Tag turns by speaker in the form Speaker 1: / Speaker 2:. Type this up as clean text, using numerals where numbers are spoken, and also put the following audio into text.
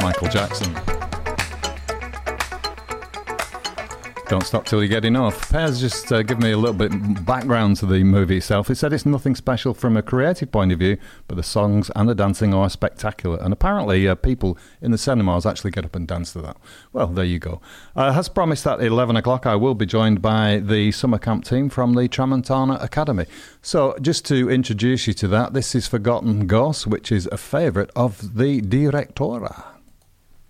Speaker 1: Michael Jackson. Don't stop till you get enough. Pears just give me a little bit background to the movie itself. It said it's nothing special from a creative point of view, but the songs and the dancing are spectacular. And apparently people in the cinemas actually get up and dance to that. Well, there you go. As promised, at 11 o'clock, I will be joined by the summer camp team from the Tramontana Academy. So just to introduce you to that, this is Forgotten Ghosts, which is a favourite of the Directora.